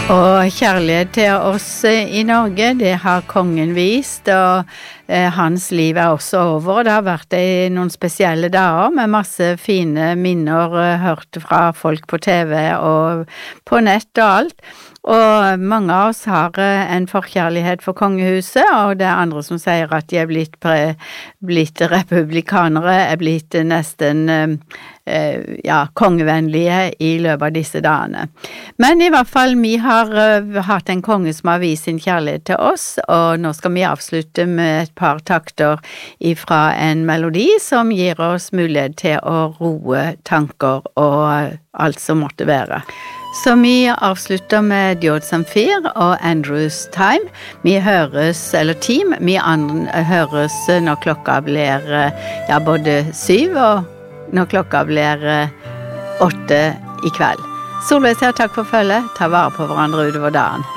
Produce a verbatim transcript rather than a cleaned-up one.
Og kjærlighet til oss i Norge, det har kongen vist, og eh, hans liv er også over. Det har vært det noen spesielle dager med masse fine minner eh, hørt fra folk på T V og på nett og alt. Og mange av oss har en forkjærlighet for kongehuset, og det er andre som sier at de er blitt, pre, blitt republikanere, er blitt nesten eh, ja, kongevennlige i løpet av disse dagene. Men i hvert fall, vi har uh, hatt en konge som har vist sin kjærlighet til oss, og nå skal vi avslutte med et par takter fra en melodi som gir oss mulighet til å roe tanker og alt som måtte være. Så vi avslutter med George Zamfir og Andrews Time. Vi høres, eller team, vi andre høres når klokka blir ja, både syv og når klokka blir åtte i kveld. Solveig sier takk for følget, ta vare på hverandre utover dagen.